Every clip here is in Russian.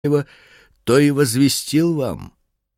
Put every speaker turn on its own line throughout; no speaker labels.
то и возвестил вам.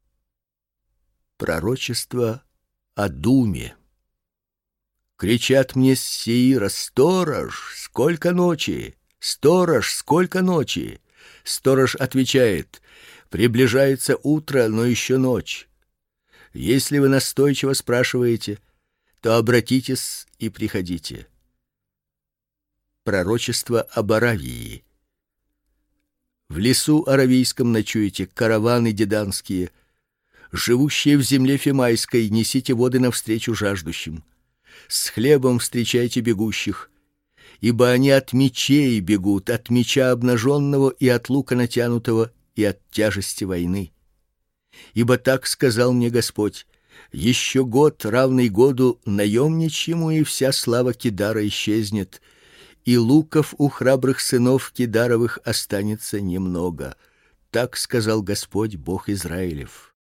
Пророчество о Думе. Кричат мне с Сеира: сторож, сколько ночи! Сторож, сколько ночи! Сторож отвечает: приближается утро, но еще ночь. Если вы настойчиво спрашиваете, то обратитесь и приходите. Пророчество об Аравии. В лесу аравийском ночуете, караваны деданские, живущие в земле фимайской, несите воды навстречу жаждущим. С хлебом встречайте бегущих, ибо они от мечей бегут, от меча обнаженного и от лука натянутого, и от тяжести войны. Ибо так сказал мне Господь: еще год, равный году наемничьему, и вся слава Кедара исчезнет, и луков у храбрых сынов Кедаровых останется немного. Так сказал Господь, Бог Израилев.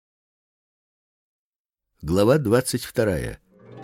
Глава 22.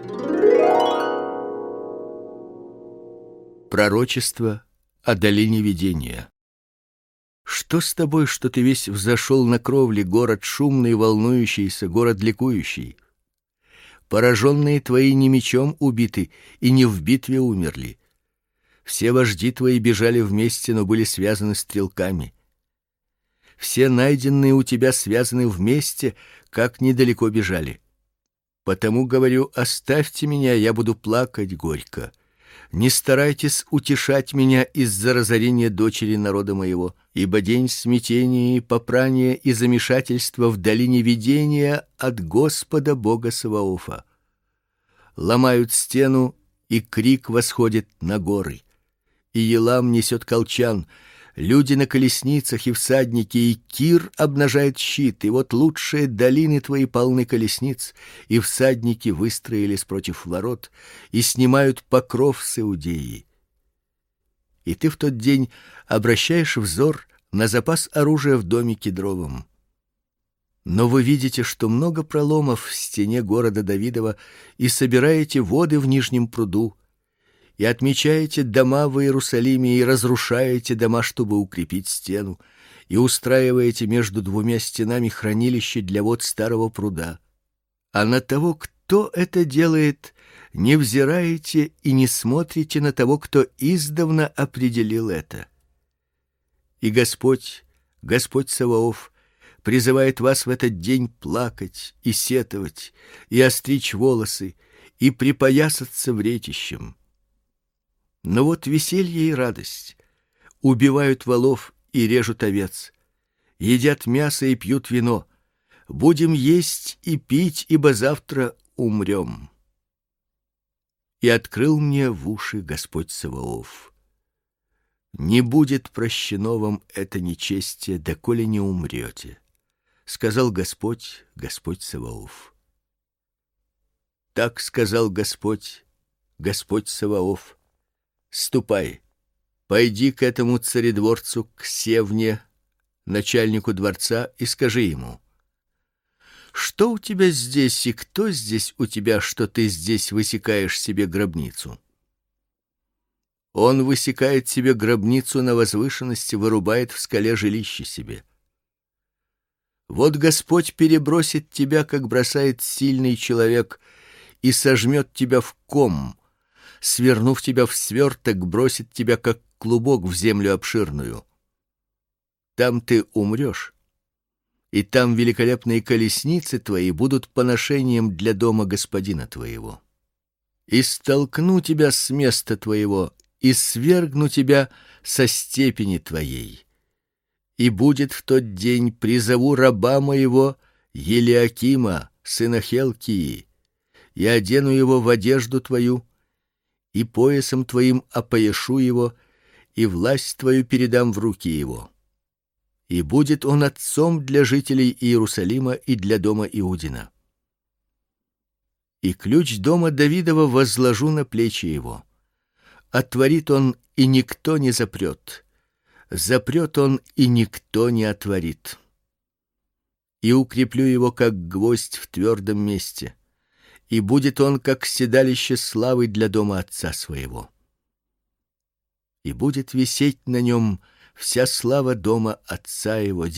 Пророчество о долине видения. Что с тобой, что ты весь взошел на кровли, город шумный, волнующийся, город ликующий? Пораженные твои не мечом убиты и не в битве умерли. Все вожди твои бежали вместе, но были связаны стрелками. Все найденные у тебя связаны вместе, как недалеко бежали. Потому говорю: оставьте меня, я буду плакать горько. Не старайтесь утешать меня из-за разорения дочери народа моего, ибо день смятения и попрания и замешательства в долине видения от Господа Бога Саваофа. Ломают стену, и крик восходит на горы. И Елам несет колчан, люди на колесницах и всадники, и Кир обнажает щит, и вот лучшие долины твои полны колесниц, и всадники выстроились против ворот, и снимают покров с Иудеи. И ты в тот день обращаешь взор на запас оружия в доме Кедровом. Но вы видите, что много проломов в стене города Давидова, и собираете воды в нижнем пруду, и отмечаете дома в Иерусалиме, и разрушаете дома, чтобы укрепить стену, и устраиваете между двумя стенами хранилище для вод старого пруда. А на того, кто это делает, не взираете и не смотрите на того, кто издавна определил это. И Господь, Господь Саваоф, призывает вас в этот день плакать и сетовать, и остричь волосы, и припоясаться вретищем. Но вот веселье и радость. Убивают волов и режут овец, едят мясо и пьют вино. Будем есть и пить, ибо завтра умрем. И открыл мне в уши Господь Саваоф: не будет прощено вам это нечестие, доколе не умрете, сказал Господь, Господь Саваоф. Так сказал Господь, Господь Саваоф: ступай, пойди к этому царедворцу, к Севне, начальнику дворца, и скажи ему: что у тебя здесь и кто здесь у тебя, что ты здесь высекаешь себе гробницу? Он высекает себе гробницу на возвышенности, вырубает в скале жилище себе. Вот Господь перебросит тебя, как бросает сильный человек, и сожмет тебя в ком, свернув тебя в сверток, бросит тебя, как клубок, в землю обширную. Там ты умрешь, и там великолепные колесницы твои будут поношением для дома господина твоего. И столкну тебя с места твоего, и свергну тебя со степени твоей. И будет в тот день, призову раба моего Елиакима, сына Хелкии, и одену его в одежду твою, и поясом твоим опояшу его, и власть твою передам в руки его. И будет он отцом для жителей Иерусалима и для дома Иудина. И ключ дома Давидова возложу на плечи его. Отворит он, и никто не запрет. Запрет он, и никто не отворит. И укреплю его, как гвоздь в твердом месте. И будет он, как седалище славы для дома отца своего. И будет висеть на нем вся слава дома отца его